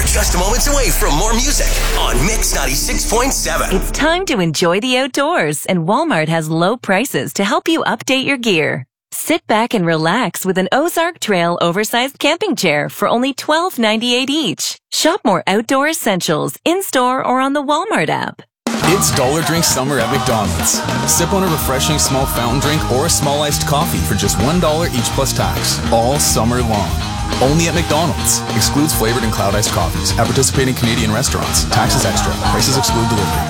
just moments away from more music on Mix 96.7. It's time to enjoy the outdoors, and Walmart has low prices to help you update your gear. Sit back and relax with an Ozark Trail oversized camping chair for only $12.98 each. Shop more outdoor essentials in-store or on the Walmart app. It's Dollar Drink Summer at McDonald's. Sip on a refreshing small fountain drink or a small iced coffee for just $1 each plus tax, all summer long. Only at McDonald's. Excludes flavored and cloud iced coffees. At participating Canadian restaurants. Taxes extra. Prices exclude delivery.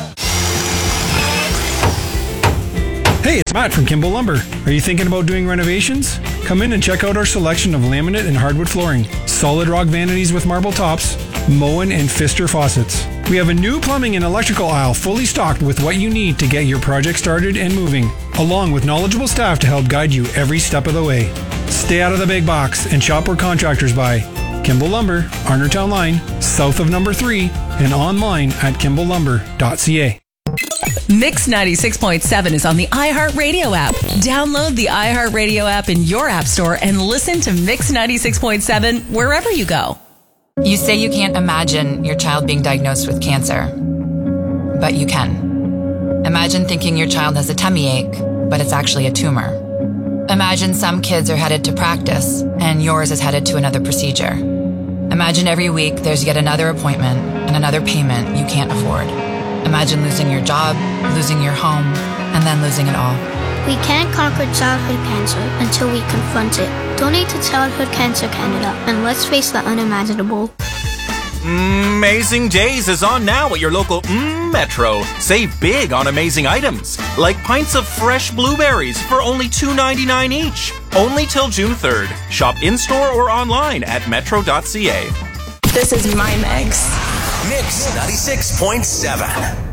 Hey, it's Matt from Kimball Lumber. Are you thinking about doing renovations? Come in and check out our selection of laminate and hardwood flooring, solid rock vanities with marble tops, Moen and Pfister faucets. We have a new plumbing and electrical aisle fully stocked with what you need to get your project started and moving, along with knowledgeable staff to help guide you every step of the way. Stay out of the big box and shop where contractors buy. Kimball Lumber, Arnertown Line, south of number 3, and online at kimballlumber.ca. Mix 96.7 is on the iHeartRadio app. Download the iHeartRadio app in your app store and listen to Mix 96.7 wherever you go. You say you can't imagine your child being diagnosed with cancer, but you can. Imagine thinking your child has a tummy ache, but it's actually a tumor. Imagine some kids are headed to practice and yours is headed to another procedure. Imagine every week there's yet another appointment and another payment you can't afford. Imagine losing your job, losing your home, and then losing it all. We can't conquer childhood cancer until we confront it. Donate to Childhood Cancer Canada, and let's face the unimaginable. Amazing Days is on now at your local Metro. Save big on amazing items, like pints of fresh blueberries for only $2.99 each. Only till June 3rd. Shop in-store or online at metro.ca. This is my mix. Mix 96.7.